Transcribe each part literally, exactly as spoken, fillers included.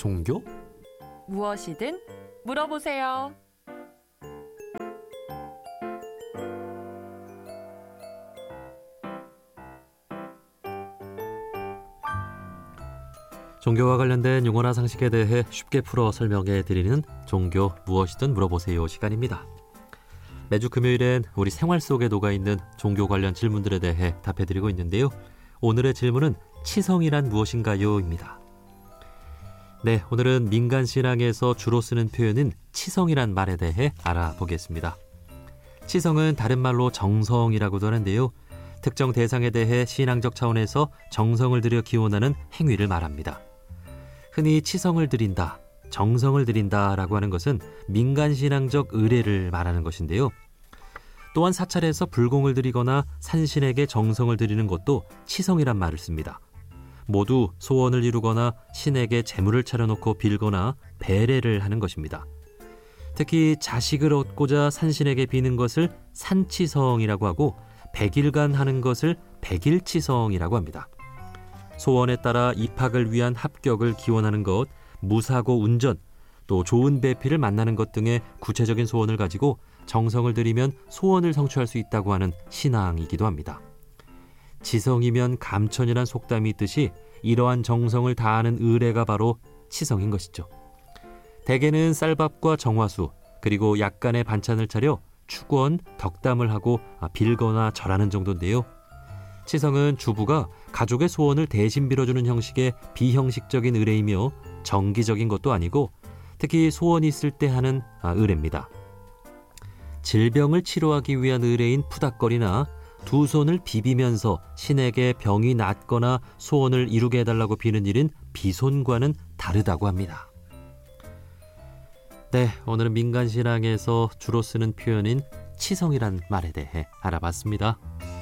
종교? 무엇이든 물어보세요. 종교와 관련된 용어나 상식에 대해 쉽게 풀어 설명해 드리는 종교 무엇이든 물어보세요 시간입니다. 매주 금요일엔 우리 생활 속에 녹아있는 종교 관련 질문들에 대해 답해드리고 있는데요. 오늘의 질문은 치성이란 무엇인가요? 입니다. 네, 오늘은 민간신앙에서 주로 쓰는 표현인 치성이란 말에 대해 알아보겠습니다. 치성은 다른 말로 정성이라고도 하는데요. 특정 대상에 대해 신앙적 차원에서 정성을 들여 기원하는 행위를 말합니다. 흔히 치성을 드린다, 정성을 드린다라고 하는 것은 민간신앙적 의례를 말하는 것인데요. 또한 사찰에서 불공을 드리거나 산신에게 정성을 드리는 것도 치성이란 말을 씁니다. 모두 소원을 이루거나 신에게 제물을 차려놓고 빌거나 배례를 하는 것입니다. 특히 자식을 얻고자 산신에게 비는 것을 산치성이라고 하고 백일간 하는 것을 백일치성이라고 합니다. 소원에 따라 입학을 위한 합격을 기원하는 것, 무사고 운전, 또 좋은 배필을 만나는 것 등의 구체적인 소원을 가지고 정성을 들이면 소원을 성취할 수 있다고 하는 신앙이기도 합니다. 지성이면 감천이란 속담이 있듯이 이러한 정성을 다하는 의례가 바로 치성인 것이죠. 대개는 쌀밥과 정화수, 그리고 약간의 반찬을 차려 축원, 덕담을 하고 빌거나 절하는 정도인데요. 치성은 주부가 가족의 소원을 대신 빌어주는 형식의 비형식적인 의례이며 정기적인 것도 아니고 특히 소원이 있을 때 하는 의례입니다. 질병을 치료하기 위한 의례인 푸닥거리나 두 손을 비비면서 신에게 병이 낫거나 소원을 이루게 해달라고 비는 일은 비손과는 다르다고 합니다. 네, 오늘은 민간신앙에서 주로 쓰는 표현인 치성이란 말에 대해 알아봤습니다.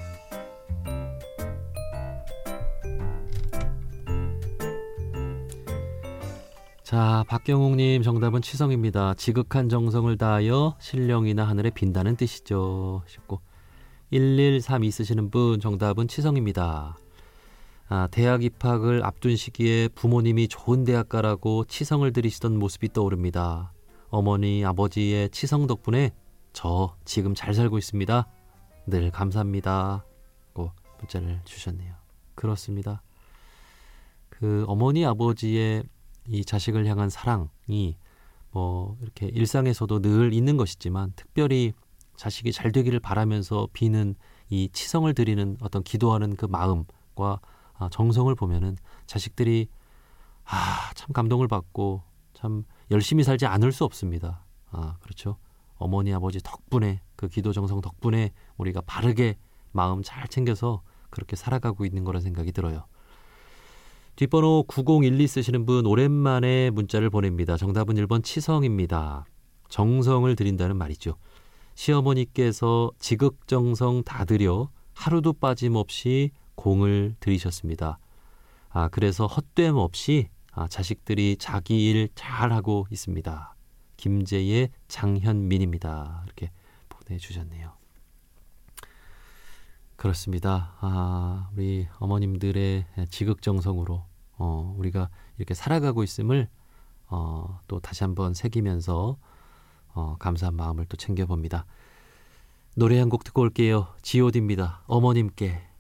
자, 박경욱님 정답은 치성입니다. 지극한 정성을 다하여 신령이나 하늘에 빈다는 뜻이죠. 쉽고 일일삼이 쓰시는 분 정답은 치성입니다. 아, 대학 입학을 앞둔 시기에 부모님이 좋은 대학 가라고 치성을 들이시던 모습이 떠오릅니다. 어머니, 아버지의 치성 덕분에 저 지금 잘 살고 있습니다. 늘 감사합니다. 고 문자를 주셨네요. 그렇습니다. 그 어머니, 아버지의 이 자식을 향한 사랑이 뭐 이렇게 일상에서도 늘 있는 것이지만 특별히 자식이 잘 되기를 바라면서 비는 이 치성을 드리는 어떤 기도하는 그 마음과 정성을 보면은 자식들이 아, 참 감동을 받고 참 열심히 살지 않을 수 없습니다. 아, 그렇죠. 어머니, 아버지 덕분에 그 기도 정성 덕분에 우리가 바르게 마음 잘 챙겨서 그렇게 살아가고 있는 거라는 생각이 들어요. 뒷번호 구공일이 쓰시는 분 오랜만에 문자를 보냅니다. 정답은 일 번 치성입니다. 정성을 드린다는 말이죠. 시어머니께서 지극정성 다 들여 하루도 빠짐없이 공을 들이셨습니다. 아, 그래서 헛됨 없이 아, 자식들이 자기 일 잘하고 있습니다. 김제의 장현민입니다. 이렇게 보내주셨네요. 그렇습니다. 아, 우리 어머님들의 지극정성으로 어, 우리가 이렇게 살아가고 있음을 어, 또 다시 한번 새기면서 어, 감사한 마음을 또 챙겨봅니다. 노래 한 곡 듣고 올게요. 지 오 디입니다. 어머님께.